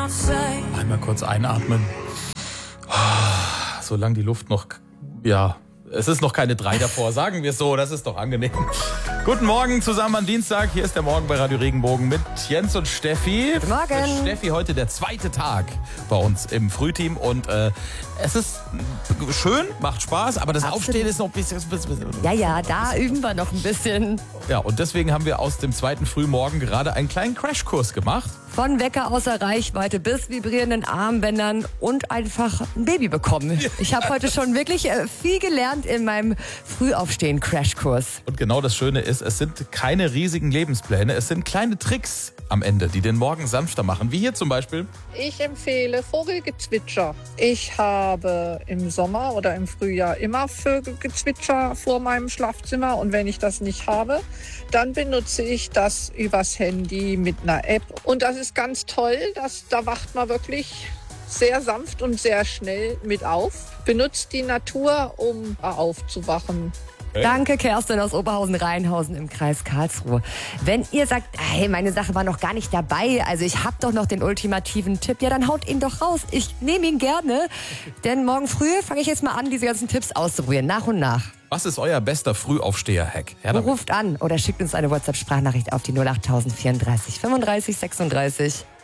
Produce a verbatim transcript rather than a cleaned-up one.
Einmal kurz einatmen. Solange die Luft noch, ja, es ist noch keine drei davor, sagen wir es so, das ist doch angenehm. Guten Morgen zusammen am Dienstag, hier ist der Morgen bei Radio Regenbogen mit Jens und Steffi. Guten Morgen. Mit Steffi heute der zweite Tag bei uns im Frühteam und äh, es ist schön, macht Spaß, aber das Absolut. Aufstehen ist noch ein bisschen... Ja, ja, da üben wir noch ein bisschen. Ja, und deswegen haben wir aus dem zweiten Frühmorgen gerade einen kleinen Crashkurs gemacht. Von Wecker außer Reichweite bis vibrierenden Armbändern und einfach ein Baby bekommen. Ich habe heute schon wirklich äh, viel gelernt in meinem Frühaufstehen-Crashkurs. Und genau das Schöne ist, es sind keine riesigen Lebenspläne, es sind kleine Tricks am Ende, die den Morgen sanfter machen. Wie hier zum Beispiel. Ich empfehle Vogelgezwitscher. Ich habe im Sommer oder im Frühjahr immer Vögelgezwitscher vor meinem Schlafzimmer. Und wenn ich das nicht habe, dann benutze ich das übers Handy mit einer App. Und das ist ganz toll. Das, da wacht man wirklich sehr sanft und sehr schnell mit auf. Benutzt die Natur, um aufzuwachen. Danke, Kerstin aus Oberhausen-Rheinhausen im Kreis Karlsruhe. Wenn ihr sagt, hey, meine Sache war noch gar nicht dabei, also ich habe doch noch den ultimativen Tipp, ja, dann haut ihn doch raus. Ich nehme ihn gerne, denn morgen früh fange ich jetzt mal an, diese ganzen Tipps auszuprobieren, nach und nach. Was ist euer bester Frühaufsteher-Hack? Ruft an oder schickt uns eine WhatsApp-Sprachnachricht auf die null acht vierunddreißig fünfunddreißig sechsunddreißig.